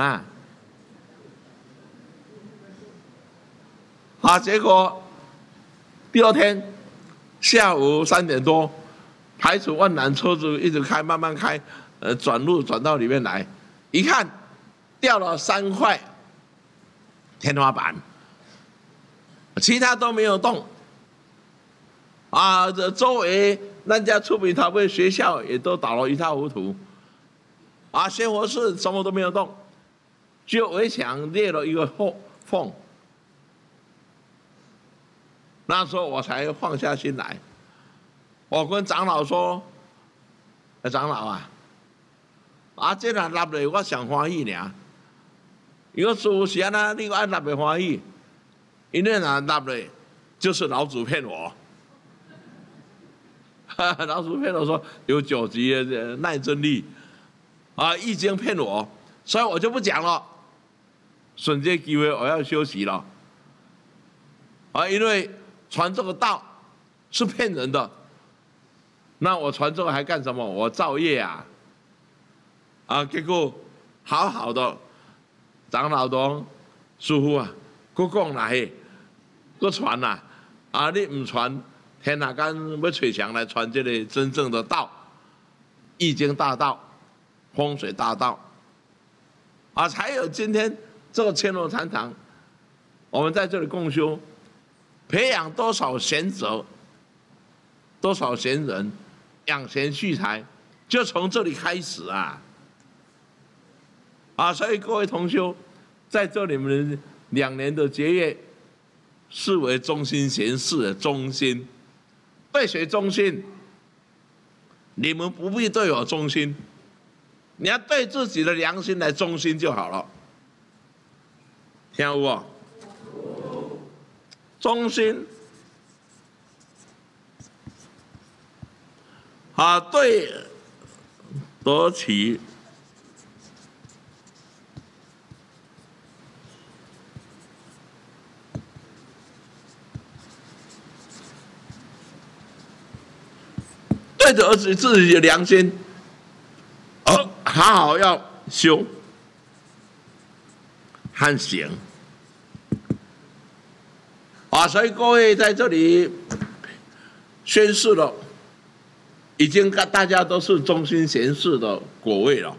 啊，好，结果第二天下午3点多，排除万难，车子一直开，慢慢开，转路转到里面来，一看掉了3块天花板，其他都没有动。啊，这周围那家出品摊位学校也都倒了一塌糊涂。啊，鲜活室什么都没有动，只有围墙裂了一个缝。那时候我才放下心来，我跟长老说：“长老啊，这若立咧，我上欢喜尔。如果师是安那，你按立袂欢喜，因为若立咧，就是老祖骗我。老祖骗我说有9级的耐震力，易经骗我，所以我就不讲了。趁这机会我要休息了。因为传这个道是骗人的，那我传这个还干什么？我造业啊！结果好好的长老说：“师父啊，佮讲来，佮传呐！你唔传，天下间要找谁来传这个真正的道？易经大道、风水大道，才有今天这个千罗禅堂，我们在这里共修。”培养多少贤哲，多少贤人，养贤蓄才，就从这里开始啊！所以各位同修，在这里面2年的结业，视为忠心贤士的忠心。对谁忠心？你们不必对我忠心，你要对自己的良心来忠心就好了。听有无？忠心对得起对着自己的良心，好好要修和行。所以各位在这里宣誓了，已经大家都是忠心贤士的果位了。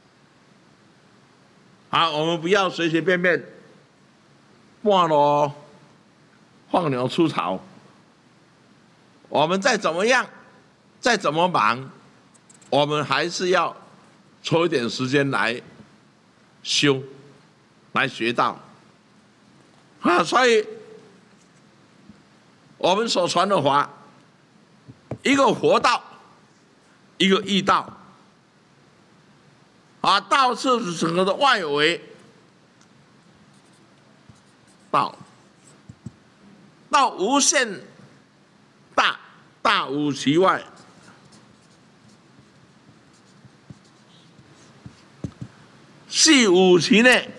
我们不要随随便便半路放牛出巢。我们再怎么样，再怎么忙，我们还是要抽一点时间来修，来学道。所以我们所传的法，一个佛道，一个义道。道是整个的外围，道无限大，大无其外。细无其内。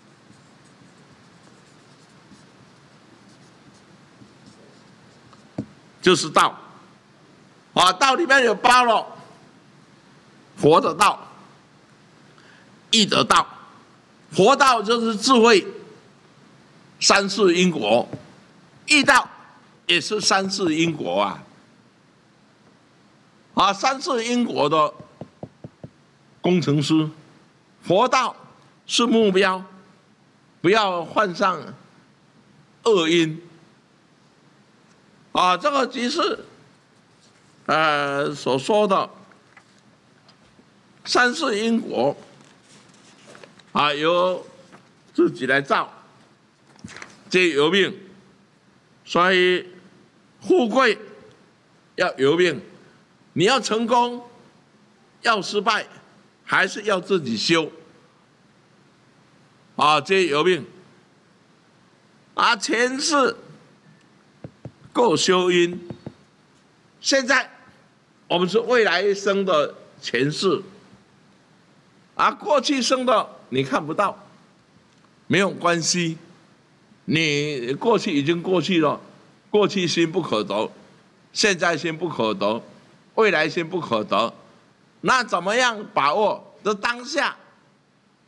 就是道，道里面有包了佛的道、义的道。佛道就是智慧、三世因果；义道也是三世因果三世因果的工程师，佛道是目标，不要患上恶因。这个即是所说的三世因果由自己来造，皆由命。所以富贵要由命，你要成功，要失败，还是要自己修皆由命。前世够修因，现在我们是未来生的前世，过去生的你看不到，没有关系，你过去已经过去了，过去心不可得，现在心不可得，未来心不可得，那怎么样把握这当下